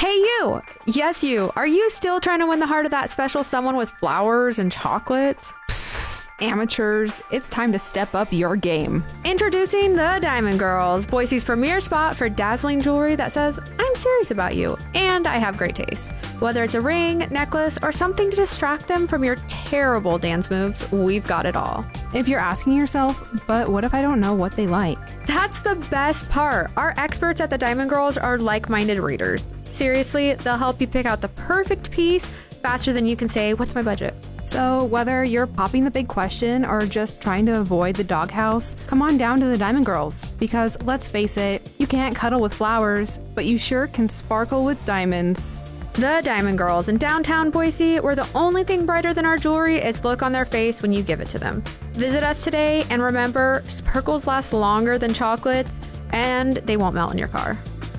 Hey, you! Yes, you. Are you still trying to win the heart of that special someone with flowers and chocolates? Amateurs, it's time to step up your game. Introducing the Diamond Girls, Boise's premier spot for dazzling jewelry that says, I'm serious about you, and I have great taste. Whether it's a ring, necklace, or something to distract them from your terrible dance moves, we've got it all. If you're asking yourself, but what if I don't know what they like? That's the best part. Our experts at the Diamond Girls are like-minded readers. Seriously, they'll help you pick out the perfect piece faster than you can say, what's my budget? So whether you're popping the big question or just trying to avoid the doghouse, come on down to the Diamond Girls. Because let's face it, you can't cuddle with flowers, but you sure can sparkle with diamonds. The Diamond Girls in downtown Boise, where the only thing brighter than our jewelry is the look on their face when you give it to them. Visit us today, and remember, sparkles last longer than chocolates, and they won't melt in your car.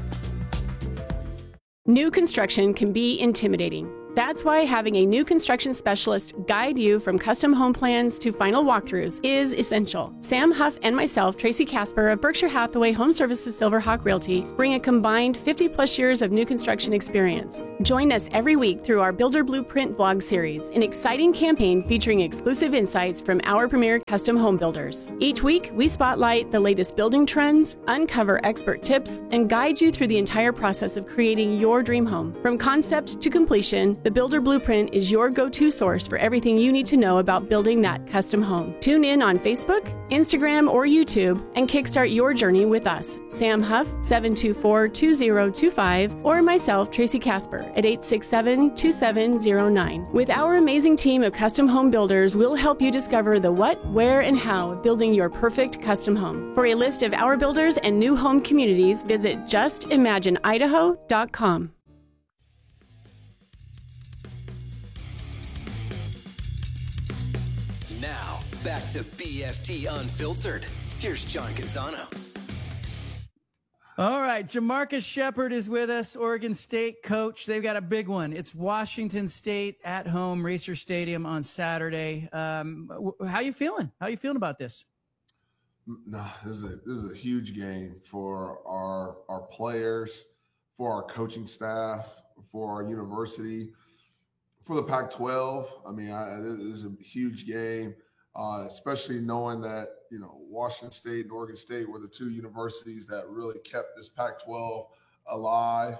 New construction can be intimidating. That's why having a new construction specialist guide you from custom home plans to final walkthroughs is essential. Sam Huff and myself, Tracy Casper of Berkshire Hathaway Home Services Silverhawk Realty, bring a combined 50-plus years of new construction experience. Join us every week through our Builder Blueprint vlog series, an exciting campaign featuring exclusive insights from our premier custom home builders. Each week, we spotlight the latest building trends, uncover expert tips, and guide you through the entire process of creating your dream home. From concept to completion, the Builder Blueprint is your go-to source for everything you need to know about building that custom home. Tune in on Facebook, Instagram, or YouTube and kickstart your journey with us, Sam Huff, 724-2025, or myself, Tracy Casper, at 867-2709. With our amazing team of custom home builders, we'll help you discover the what, where, and how of building your perfect custom home. For a list of our builders and new home communities, visit justimagineidaho.com. Now, back to BFT Unfiltered. Here's John Canzano. All right, Jamarcus Shepard is with us, Oregon State coach. They've got a big one. It's Washington State at home, Racer Stadium on Saturday. How you feeling? How you feeling about this? No, this is a huge game for our players, for our coaching staff, for our university, for the Pac-12. I mean, this is a huge game, especially knowing that, Washington State and Oregon State were the two universities that really kept this Pac-12 alive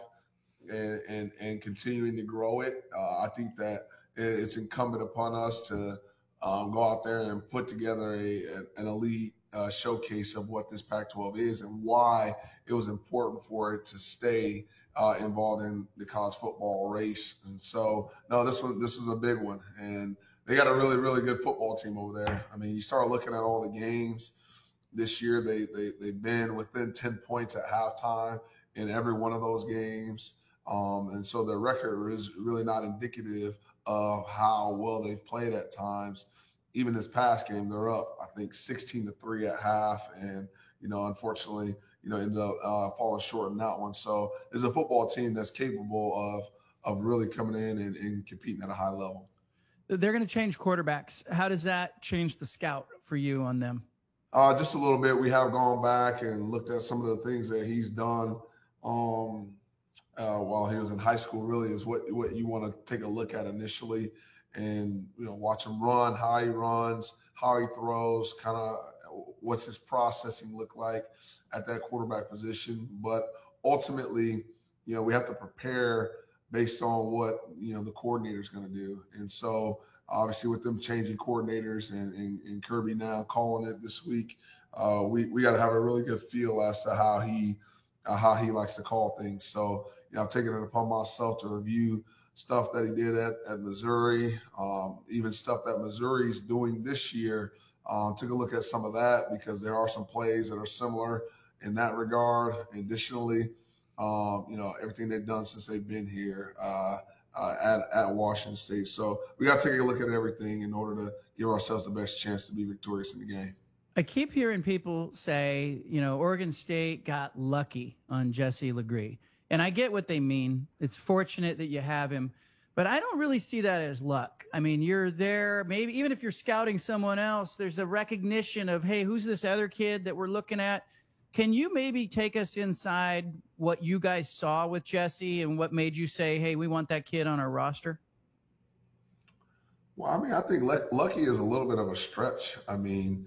and continuing to grow it. I think that it's incumbent upon us to go out there and put together an elite showcase of what this Pac-12 is and why it was important for it to stay involved in the college football race. And so, no, this is a big one. And they got a really, really good football team over there. I mean, you start looking at all the games this year, they've been within 10 points at halftime in every one of those games. And so their record is really not indicative of how well they've played at times. Even this past game, they're up, I think, 16-3 at half. And, unfortunately, ended up falling short in that one. So it's a football team that's capable of really coming in and competing at a high level. They're going to change quarterbacks. How does that change the scout for you on them? Just a little bit. We have gone back and looked at some of the things that he's done while he was in high school. Really is what you want to take a look at initially, and watch him run, how he runs, how he throws, kind of what's his processing look like at that quarterback position. But ultimately, we have to prepare based on what the coordinator is going to do. And so obviously with them changing coordinators and Kirby now calling it this week, we got to have a really good feel as to how he likes to call things. So I've taken it upon myself to review stuff that he did at Missouri, even stuff that Missouri is doing this year. Took a look at some of that because there are some plays that are similar in that regard. Additionally, everything they've done since they've been here at Washington State. So we got to take a look at everything in order to give ourselves the best chance to be victorious in the game. I keep hearing people say, Oregon State got lucky on Jesse Legree. And I get what they mean. It's fortunate that you have him. But I don't really see that as luck. I mean, you're there, maybe even if you're scouting someone else, there's a recognition of, hey, who's this other kid that we're looking at? can you maybe take us inside what you guys saw with Jesse and what made you say, hey, we want that kid on our roster? Well, I mean, I think lucky is a little bit of a stretch. I mean,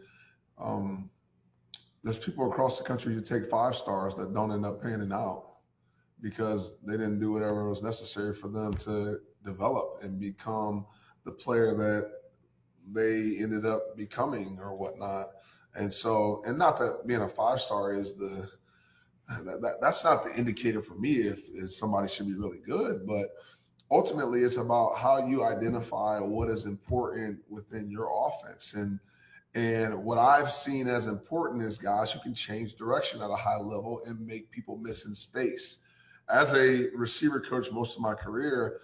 there's people across the country who take 5 stars that don't end up panning out because they didn't do whatever was necessary for them to develop and become the player that they ended up becoming or whatnot. And so, and not that being a 5-star is that's not the indicator for me if somebody should be really good, but ultimately it's about how you identify what is important within your offense. And what I've seen as important is guys who can change direction at a high level and make people miss in space. As a receiver coach most of my career,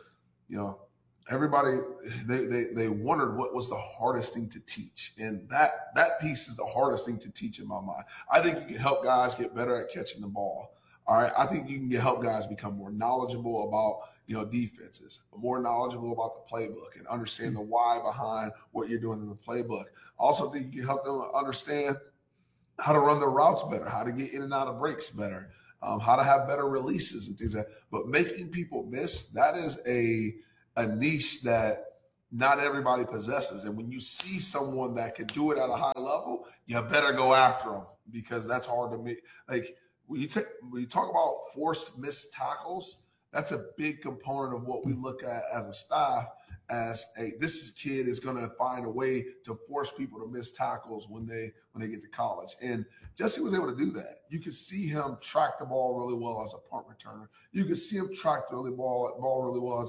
everybody, they wondered what was the hardest thing to teach. And that piece is the hardest thing to teach in my mind. I think you can help guys get better at catching the ball. All right. I think you can help guys become more knowledgeable about, defenses, more knowledgeable about the playbook and understand the why behind what you're doing in the playbook. I also think you can help them understand how to run their routes better, how to get in and out of breaks better, how to have better releases and things like that. But making people miss, that is a niche that not everybody possesses. And when you see someone that can do it at a high level, you better go after them because that's hard to make. Like when you talk about forced missed tackles, that's a big component of what we look at as a staff as this kid is going to find a way to force people to miss tackles when they get to college. And Jesse was able to do that. You could see him track the ball really well as a punt returner. You could see him track the ball really well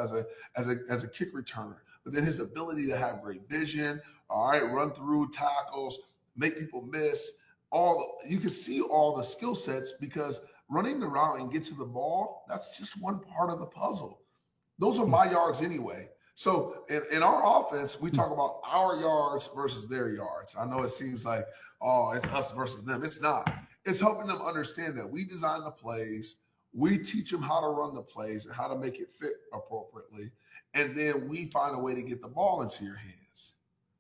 as a kick returner. But then his ability to have great vision, run through tackles, make people miss, you can see all the skill sets because running the route and get to the ball, that's just one part of the puzzle. Those are my yards anyway. So in our offense, we talk about our yards versus their yards. I know it seems like, it's us versus them. It's not. It's helping them understand that we design the plays, we teach them how to run the plays and how to make it fit appropriately, and then we find a way to get the ball into your hands.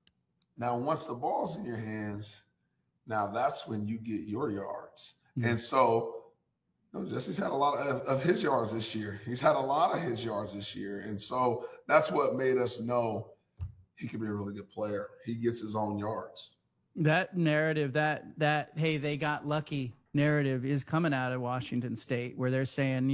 Now, once the ball's in your hands, now that's when you get your yards. Mm-hmm. And so Jesse's had a lot of his yards this year. He's had a lot of his yards this year. And so that's what made us know he could be a really good player. He gets his own yards. That narrative, that hey, they got lucky narrative is coming out of Washington State where they're saying,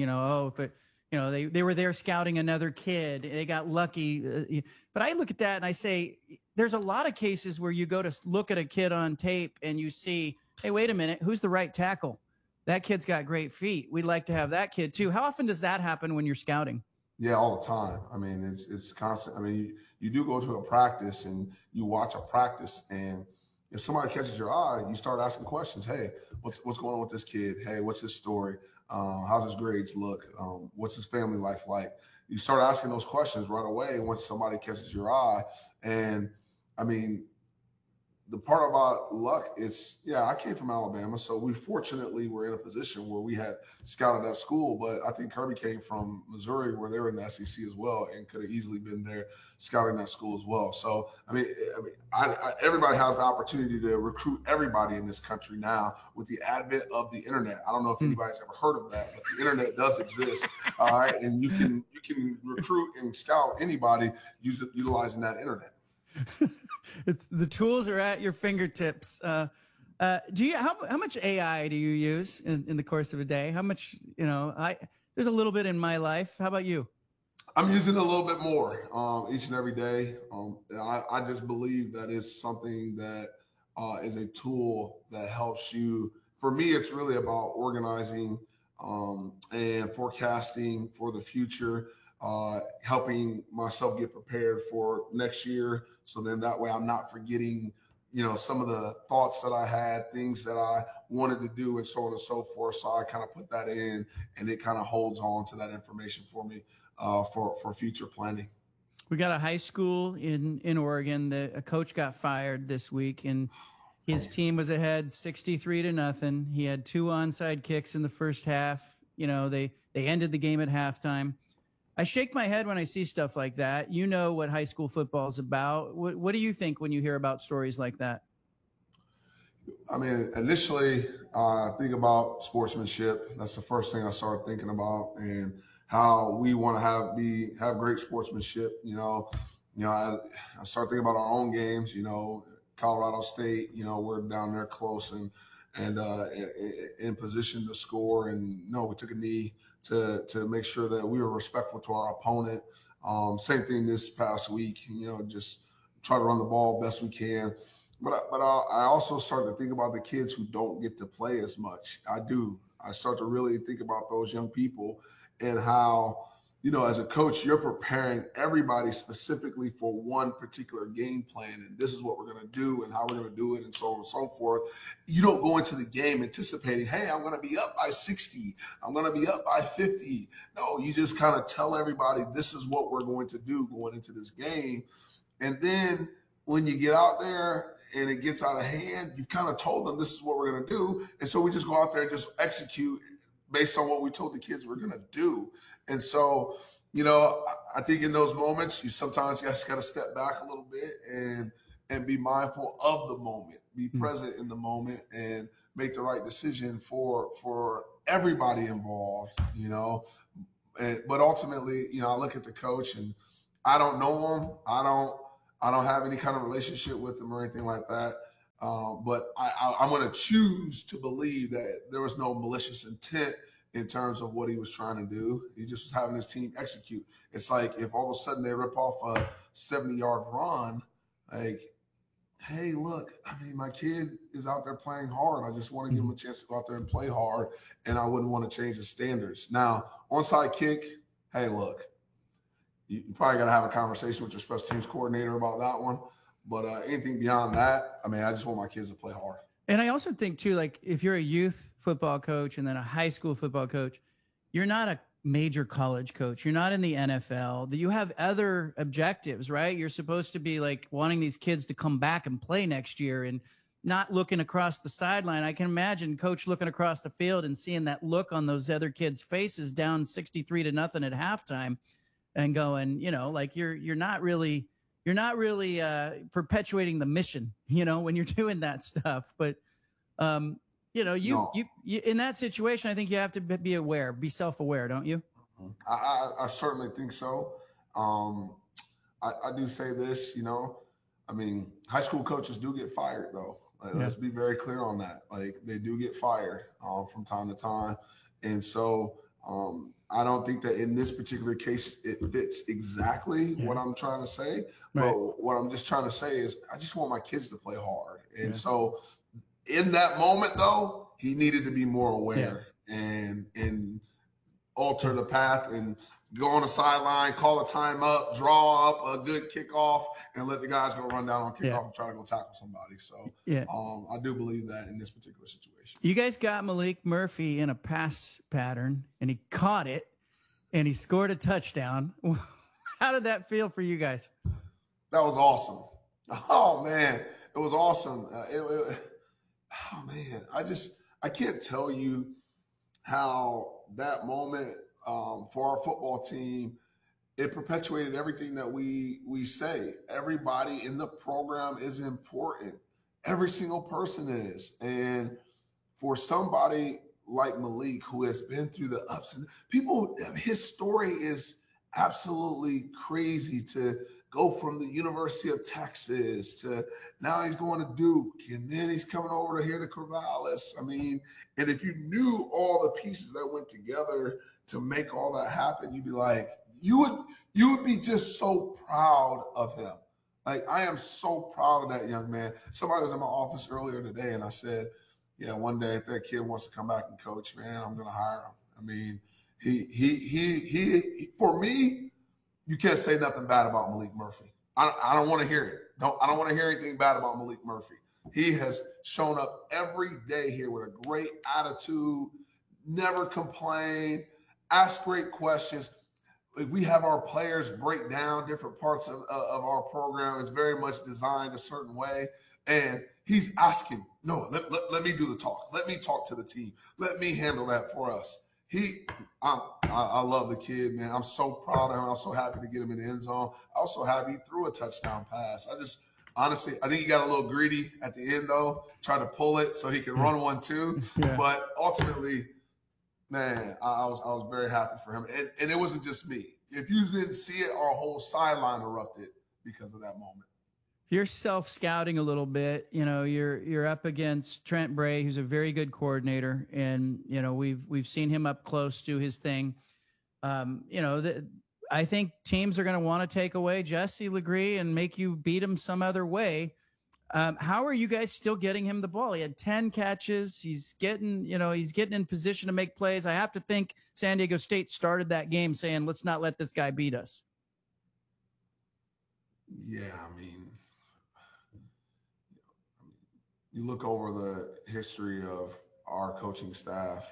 they were there scouting another kid. They got lucky. But I look at that and I say, there's a lot of cases where you go to look at a kid on tape and you see, hey, wait a minute, who's the right tackle? That kid's got great feet. We'd like to have that kid too. How often does that happen when you're scouting? Yeah, all the time. I mean, it's constant. I mean, you do go to a practice and you watch a practice, and if somebody catches your eye, you start asking questions. Hey, what's going on with this kid? Hey, what's his story? How's his grades look? What's his family life like? You start asking those questions right away once somebody catches your eye. And I mean, the part about luck, I came from Alabama, so we fortunately were in a position where we had scouted that school, but I think Kirby came from Missouri where they were in the SEC as well and could have easily been there scouting that school as well. So, everybody has the opportunity to recruit everybody in this country now with the advent of the internet. I don't know if anybody's ever heard of that, but the internet does exist, all right? And you can recruit and scout anybody utilizing that internet. It's the tools are at your fingertips. How much AI do you use in the course of a day? How much, there's a little bit in my life. How about you? I'm using a little bit more each and every day. I just believe that it's something that is a tool that helps you. For me, it's really about organizing and forecasting for the future. Helping myself get prepared for next year. So then that way I'm not forgetting, some of the thoughts that I had, things that I wanted to do and so on and so forth. So I kind of put that in and it kind of holds on to that information for me for future planning. We got a high school in Oregon. A coach got fired this week and his team was ahead 63-0. He had 2 onside kicks in the first half. They ended the game at halftime. I shake my head when I see stuff like that. You know what high school football is about. What do you think when you hear about stories like that? I mean, initially, think about sportsmanship. That's the first thing I started thinking about, and how we want to have great sportsmanship. I started thinking about our own games. Colorado State. We're down there close and in position to score, and we took a knee to make sure that we were respectful to our opponent. Same thing this past week. Just try to run the ball best we can. But I also start to think about the kids who don't get to play as much. I start to really think about those young people and how, as a coach, you're preparing everybody specifically for one particular game plan. And this is what we're going to do and how we're going to do it and so on and so forth. You don't go into the game anticipating, hey, I'm going to be up by 60. I'm going to be up by 50. No, you just kind of tell everybody this is what we're going to do going into this game. And then when you get out there and it gets out of hand, you've kind of told them this is what we're going to do. And so we just go out there and just execute based on what we told the kids we're going to do. And so, I think in those moments, you sometimes just got to step back a little bit and be mindful of the moment, be present in the moment, and make the right decision for everybody involved, But ultimately, I look at the coach and I don't know him. I don't have any kind of relationship with him or anything like that. But I'm going to choose to believe that there was no malicious intent in terms of what he was trying to do. He just was having his team execute. It's like if all of a sudden they rip off a 70-yard run, like, hey, look, my kid is out there playing hard. I just want to give him a chance to go out there and play hard, and I wouldn't want to change the standards. Now, onside kick, hey, look, you probably got to have a conversation with your special teams coordinator about that one. But anything beyond that, I just want my kids to play hard. And I also think, too, like if you're a youth football coach and then a high school football coach, you're not a major college coach. You're not in the NFL. You have other objectives, right? You're supposed to be like wanting these kids to come back and play next year and not looking across the sideline. I can imagine coach looking across the field and seeing that look on those other kids' faces down 63-0 at halftime and going, like you're not really perpetuating the mission, when you're doing that stuff. But, you in that situation, I think you have to be aware, be self-aware, don't you? I certainly think so. I do say this, high school coaches do get fired though. Let's be very clear on that. Like they do get fired from time to time. And so, I don't think that in this particular case, it fits exactly what I'm trying to say. Right. But what I'm just trying to say is I just want my kids to play hard. And so in that moment, though, he needed to be more aware and alter the path and go on the sideline, call a timeout, draw up a good kickoff, and let the guys go run down on kickoff and try to go tackle somebody. So I do believe that in this particular situation. You guys got Maalik Murphy in a pass pattern, and he caught it, and he scored a touchdown. How did that feel for you guys? That was awesome. Oh, man. It was awesome. I can't tell you how that moment for our football team, it perpetuated everything that we say. Everybody in the program is important. Every single person is. And for somebody like Maalik, who has been through the ups and people, his story is absolutely crazy to go from the University of Texas to now he's going to Duke, and then he's coming over here to Corvallis. And if you knew all the pieces that went together to make all that happen, you'd be like, you would be just so proud of him. Like, I am so proud of that young man. Somebody was in my office earlier today, and I said, yeah, one day if that kid wants to come back and coach, man, I'm going to hire him. He for me, you can't say nothing bad about Maalik Murphy. I don't want to hear it. I don't want to hear anything bad about Maalik Murphy. He has shown up every day here with a great attitude, never complain, ask great questions. We have our players break down different parts of our program. It's very much designed a certain way. And he's asking, no, let me do the talk. Let me talk to the team. Let me handle that for us. I love the kid, man. I'm so proud of him. I'm so happy to get him in the end zone. I'm so happy he threw a touchdown pass. Honestly, I think he got a little greedy at the end, though, tried to pull it so he could run one too. Yeah. But ultimately, man, I was very happy for him. And it wasn't just me. If you didn't see it, our whole sideline erupted because of that moment. If you're self-scouting a little bit, you're up against Trent Bray, who's a very good coordinator, and we've seen him up close to his thing. I think teams are going to want to take away Jesse Legree and make you beat him some other way. How are you guys still getting him the ball? He had 10 catches. He's getting in position to make plays. I have to think San Diego State started that game saying, let's not let this guy beat us. Yeah, I mean, you look over the history of our coaching staff,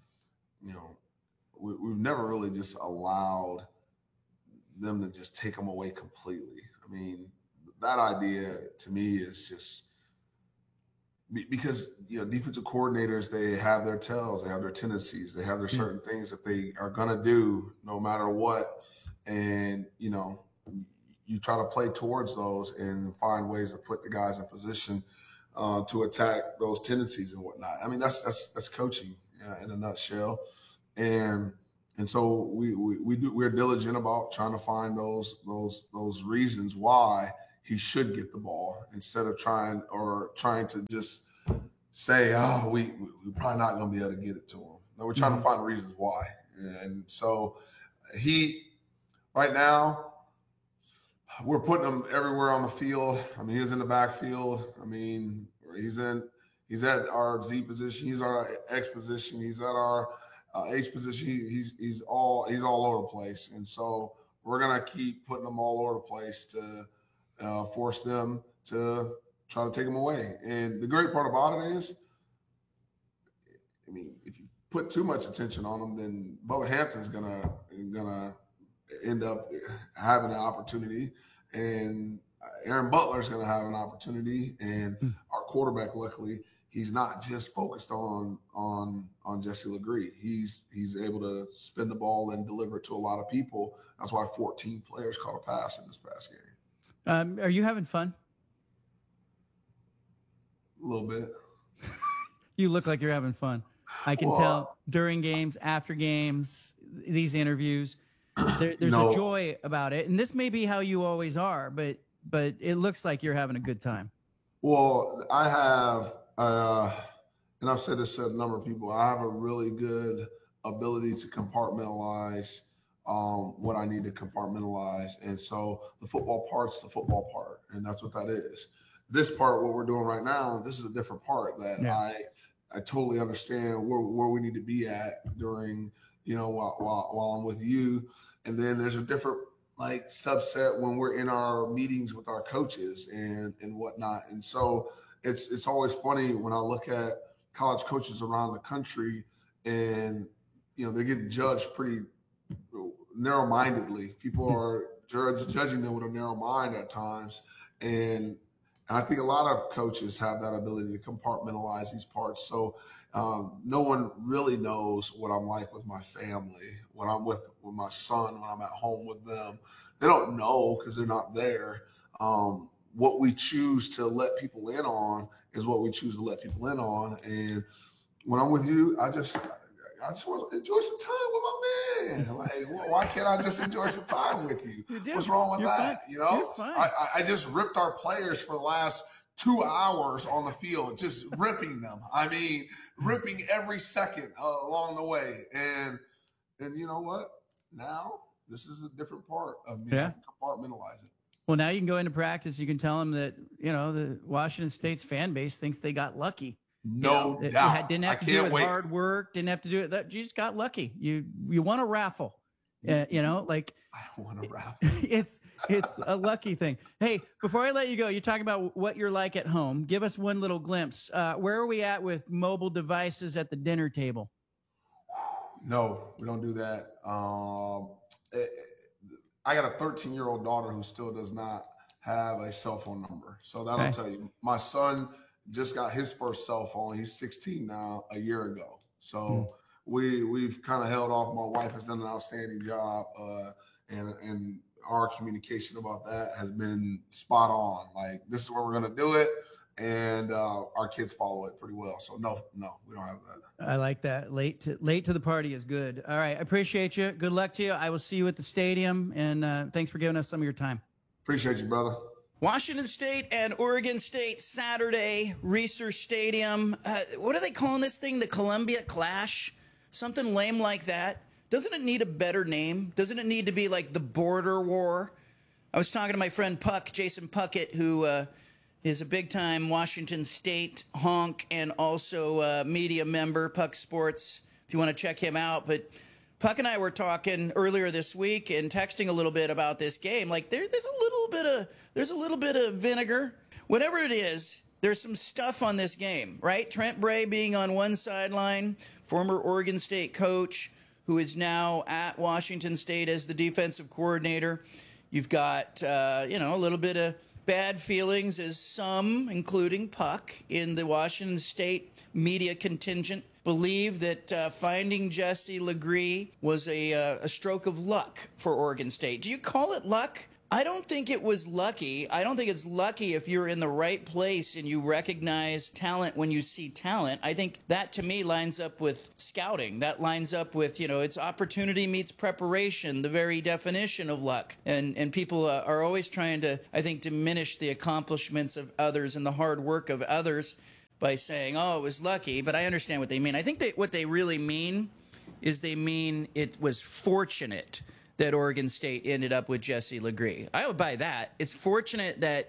we've never really just allowed them to just take them away completely. I mean, that idea to me is just because, defensive coordinators, they have their tells, they have their tendencies, they have their certain things that they are going to do no matter what. And, you try to play towards those and find ways to put the guys in position to attack those tendencies and whatnot. I mean, that's coaching in a nutshell. And so we're diligent about trying to find those reasons why he should get the ball instead of trying to just say, oh, we're probably not going to be able to get it to him. No, we're trying to find reasons why. And so right now, we're putting him everywhere on the field. I mean, he's in the backfield. I mean, he's at our Z position. He's our X position. He's at our H position. He's all over the place. And so we're going to keep putting them all over the place to force them to try to take them away. And the great part about it is, I mean, if you put too much attention on them, then Bubba Hampton's gonna end up having an opportunity, and Aaron Butler's going to have an opportunity, and our quarterback, luckily, he's not just focused on Jesse Legree. He's able to spin the ball and deliver it to a lot of people. That's why 14 players caught a pass in this past game. Are you having fun? A little bit. You look like you're having fun. I can tell during games, after games, these interviews. There's a joy about it, and this may be how you always are, but it looks like you're having a good time. Well, I have, and I've said this to a number of people, I have a really good ability to compartmentalize what I need to compartmentalize, and so the football part's the football part, and that's what that is. This part, what we're doing right now, this is a different part that I totally understand where we need to be at during, while I'm with you. And then there's a different subset when we're in our meetings with our coaches and whatnot. And so it's always funny when I look at college coaches around the country and, they're getting judged pretty narrow-mindedly. People are judging them with a narrow mind at times. And I think a lot of coaches have that ability to compartmentalize these parts. So no one really knows what I'm like with my family, when I'm with my son, when I'm at home with them. They don't know because they're not there. What we choose to let people in on is what we choose to let people in on. And when I'm with you, I just want to enjoy some time with my man. Why can't I just enjoy some time with you? What's wrong with that? I just ripped our players for the last 2 hours on the field, just ripping them. I mean, ripping every second along the way. And you know what? Now this is a different part of me. I can compartmentalize it. Well, now you can go into practice. You can tell them that, the Washington State's fan base thinks they got lucky. No doubt. You didn't have to do it with hard work. Didn't have to do it. You just got lucky. You won a raffle. I won a raffle. It's a lucky thing. Hey, before I let you go, you're talking about what you're like at home. Give us one little glimpse. Where are we at with mobile devices at the dinner table? No, we don't do that. I got a 13-year-old daughter who still does not have a cell phone number. So that'll tell you. My son just got his first cell phone. He's 16 now, a year ago. So we've kind of held off. My wife has done an outstanding job, and our communication about that has been spot on. Like, this is where we're going to do it. And our kids follow it pretty well. So no, we don't have that. I like that. Late to the party is good. All right. I appreciate you. Good luck to you. I will see you at the stadium. And thanks for giving us some of your time. Appreciate you, brother. Washington State and Oregon State Saturday, Research Stadium. What are they calling this thing? The Columbia Clash? Something lame like that. Doesn't it need a better name? Doesn't it need to be like the Border War? I was talking to my friend Puck, Jason Puckett, who is a big-time Washington State honk and also media member, Puck Sports, if you want to check him out. But Puck and I were talking earlier this week and texting a little bit about this game. Like, there's a little bit of vinegar. Whatever it is, there's some stuff on this game, right? Trent Bray being on one sideline, former Oregon State coach who is now at Washington State as the defensive coordinator. You've got, a little bit of bad feelings as some, including Puck, in the Washington State media contingent, believe that finding Jesse Legree was a stroke of luck for Oregon State. Do you call it luck? I don't think it was lucky. I don't think it's lucky if you're in the right place and you recognize talent when you see talent. I think that, to me, lines up with scouting. That lines up with, it's opportunity meets preparation, the very definition of luck. And people are always trying to, I think, diminish the accomplishments of others and the hard work of others by saying, oh, it was lucky. But I understand what they mean. I think what they really mean is they mean it was fortunate that Oregon State ended up with Jesse Legree. I would buy that. It's fortunate that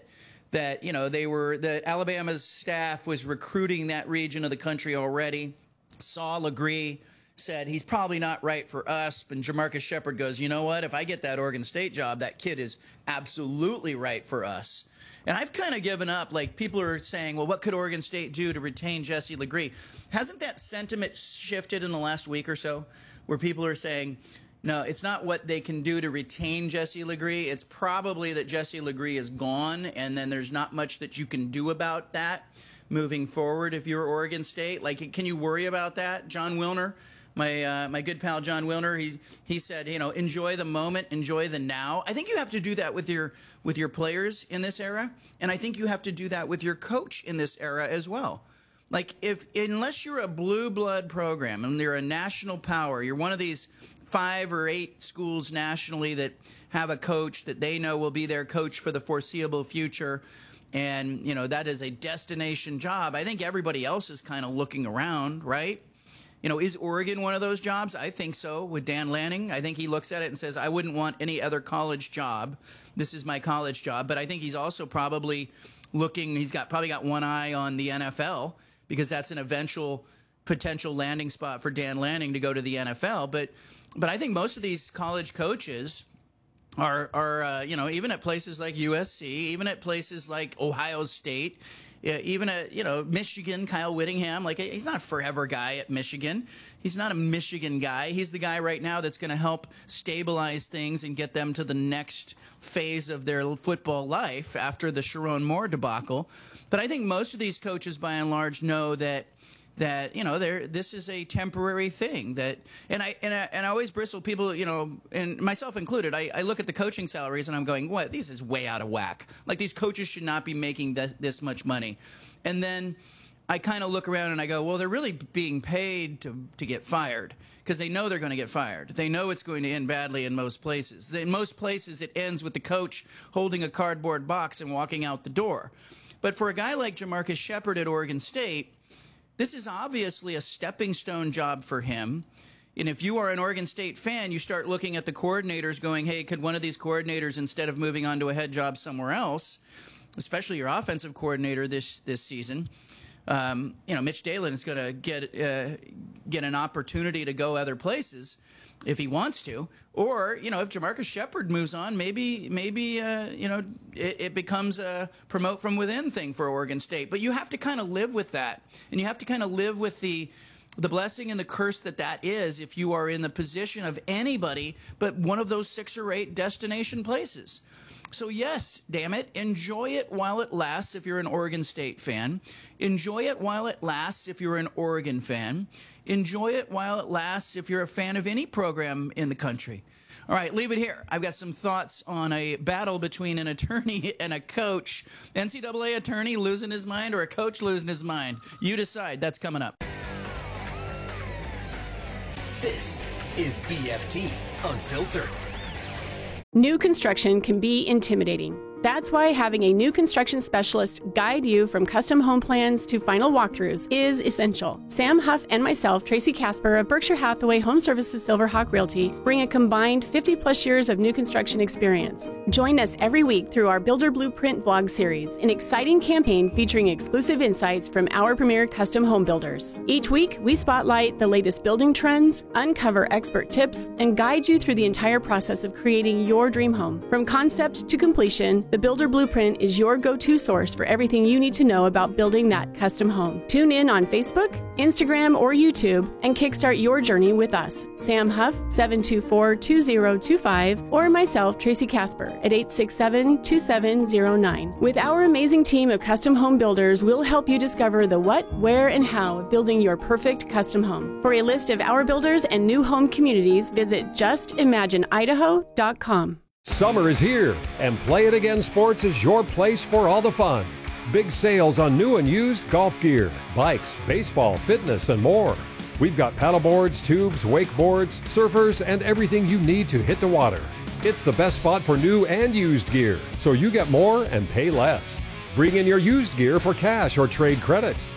Alabama's staff was recruiting that region of the country already, saw Legree, said he's probably not right for us, and Jamarcus Shepard goes, you know what, if I get that Oregon State job, that kid is absolutely right for us. And I've kind of given up. Like, people are saying, well, what could Oregon State do to retain Jesse Legree? Hasn't that sentiment shifted in the last week or so, where people are saying, no, it's not what they can do to retain Jesse Legree. It's probably that Jesse Legree is gone, and then there's not much that you can do about that moving forward if you're Oregon State. Like, can you worry about that? John Wilner, my good pal John Wilner, he said, enjoy the moment, enjoy the now. I think you have to do that with your players in this era, and I think you have to do that with your coach in this era as well. Like, unless you're a blue blood program and you're a national power, you're one of these 5 or 8 schools nationally that have a coach that they know will be their coach for the foreseeable future, and that is a destination job. I think everybody else is kind of looking around, right? Is Oregon one of those jobs? I think so, with Dan Lanning. I think he looks at it and says, I wouldn't want any other college job. This is my college job. But I think he's also probably looking, he's probably got one eye on the NFL, because that's an eventual potential landing spot for Dan Lanning to go to the NFL. But I think most of these college coaches are even at places like USC, even at places like Ohio State, even at Michigan, Kyle Whittingham. Like, he's not a forever guy at Michigan. He's not a Michigan guy. He's the guy right now that's going to help stabilize things and get them to the next phase of their football life after the Sharon Moore debacle. But I think most of these coaches, by and large, know that this is a temporary thing. And I always bristle people, and myself included. I look at the coaching salaries and I'm going, what? This is way out of whack. Like, these coaches should not be making this much money. And then I kind of look around and I go, well, they're really being paid to get fired, because they know they're going to get fired. They know it's going to end badly in most places. In most places, it ends with the coach holding a cardboard box and walking out the door. But for a guy like Jamarcus Shepard at Oregon State, this is obviously a stepping stone job for him. And if you are an Oregon State fan, you start looking at the coordinators going, hey, could one of these coordinators, instead of moving on to a head job somewhere else, especially your offensive coordinator this season, Mitch Dalen is going to get an opportunity to go other places if he wants to. Or, if Jamarcus Shepard moves on, maybe it becomes a promote from within thing for Oregon State. But you have to kind of live with that. And you have to kind of live with the the blessing and the curse that is if you are in the position of anybody but one of those 6 or 8 destination places. So yes, damn it, enjoy it while it lasts if you're an Oregon State fan. Enjoy it while it lasts if you're an Oregon fan. Enjoy it while it lasts if you're a fan of any program in the country. All right, leave it here. I've got some thoughts on a battle between an attorney and a coach. NCAA attorney losing his mind or a coach losing his mind? You decide. That's coming up. This is BFT Unfiltered. New construction can be intimidating. That's why having a new construction specialist guide you from custom home plans to final walkthroughs is essential. Sam Huff and myself, Tracy Casper of Berkshire Hathaway Home Services Silverhawk Realty, bring a combined 50-plus years of new construction experience. Join us every week through our Builder Blueprint vlog series, an exciting campaign featuring exclusive insights from our premier custom home builders. Each week, we spotlight the latest building trends, uncover expert tips, and guide you through the entire process of creating your dream home. From concept to completion, the Builder Blueprint is your go-to source for everything you need to know about building that custom home. Tune in on Facebook, Instagram, or YouTube and kickstart your journey with us, Sam Huff, 724-2025, or myself, Tracy Casper, at 867-2709. With our amazing team of custom home builders, we'll help you discover the what, where, and how of building your perfect custom home. For a list of our builders and new home communities, visit justimagineidaho.com. Summer is here, and Play It Again Sports is your place for all the fun. Big sales on new and used golf gear, bikes, baseball, fitness, and more. We've got paddleboards, tubes, wakeboards, surfers, and everything you need to hit the water. It's the best spot for new and used gear, so you get more and pay less. Bring in your used gear for cash or trade credit.